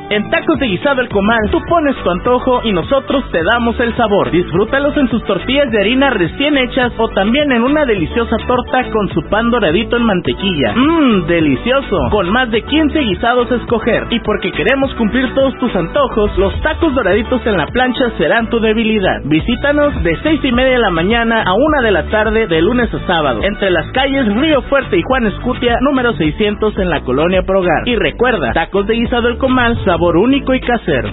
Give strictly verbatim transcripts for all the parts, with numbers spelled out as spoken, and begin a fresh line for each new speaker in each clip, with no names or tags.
En Tacos de Guisado El Comal, tú pones tu antojo y nosotros te damos el sabor. Disfrútalos en sus tortillas de harina recién hechas o también en una deliciosa torta con su pan doradito en mantequilla. Mmm, delicioso. Con más de quince guisados a escoger. Y porque queremos cumplir todos tus antojos, los tacos doraditos en la plancha serán tu debilidad. Visítanos de seis y media de la mañana a una de la tarde de lunes a sábado, entre las calles Río Fuerte y Juan Escutia, número seiscientos en la colonia Progar. Y recuerda, Tacos de Guisado El Comal, sabor único y casero.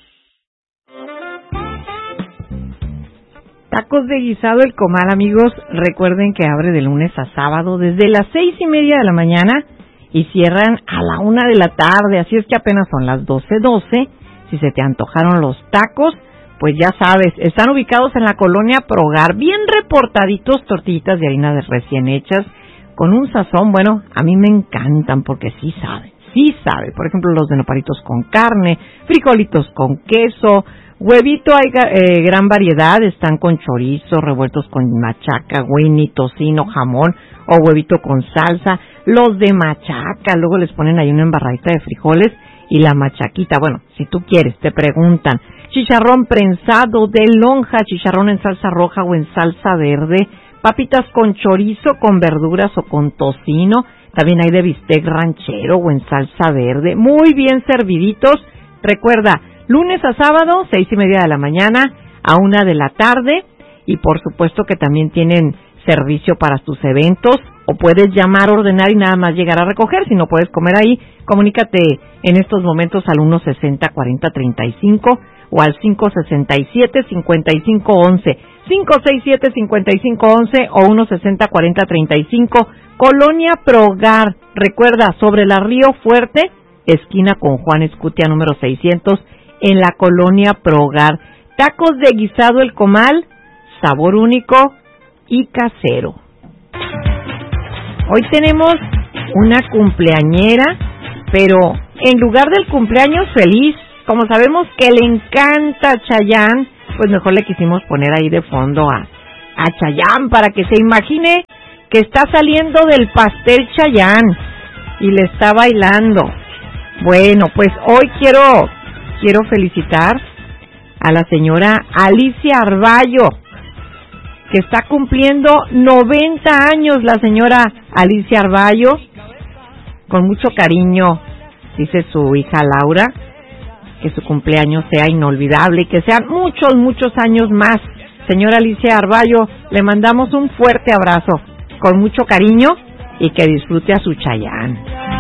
Tacos de Guisado El Comal, amigos, recuerden que abre de lunes a sábado desde las seis y media de la mañana y cierran a la una de la tarde, así es que apenas son las doce doce. Si se te antojaron los tacos, pues ya sabes, están ubicados en la colonia Progar, bien reportaditos, tortillitas de harina de recién hechas, con un sazón, bueno, a mí me encantan porque sí saben, sí saben. Por ejemplo, los de nopalitos con carne, frijolitos con queso, huevito, hay eh, gran variedad, están con chorizo, revueltos con machaca, güini, tocino, jamón o huevito con salsa. Los de machaca, luego les ponen ahí una embarradita de frijoles y la machaquita, bueno, si tú quieres, te preguntan, chicharrón prensado de lonja, chicharrón en salsa roja o en salsa verde, papitas con chorizo, con verduras o con tocino, también hay de bistec ranchero o en salsa verde, muy bien serviditos. Recuerda, lunes a sábado, seis y media de la mañana a una de la tarde, y por supuesto que también tienen servicio para tus eventos, o puedes llamar, ordenar y nada más llegar a recoger. Si no puedes comer ahí, comunícate en estos momentos al uno sesenta cuarenta treinta y cinco o al cinco sesenta y siete cincuenta y cinco once, cinco sesenta y siete cincuenta y cinco once o uno sesenta cuarenta treinta y cinco, Colonia Progar. Recuerda, sobre la Río Fuerte, esquina con Juan Escutia número seiscientos, en la Colonia Progar. Tacos de Guisado El Comal, sabor único y casero. Hoy tenemos una cumpleañera, pero en lugar del cumpleaños feliz, como sabemos que le encanta Chayanne, pues mejor le quisimos poner ahí de fondo a, a Chayanne para que se imagine que está saliendo del pastel Chayanne y le está bailando. Bueno, pues hoy quiero quiero felicitar a la señora Alicia Arballo, que está cumpliendo noventa años la señora Alicia Arballo. Con mucho cariño, dice su hija Laura, que su cumpleaños sea inolvidable y que sean muchos, muchos años más. Señora Alicia Arballo, le mandamos un fuerte abrazo, con mucho cariño, y que disfrute a su Chayanne.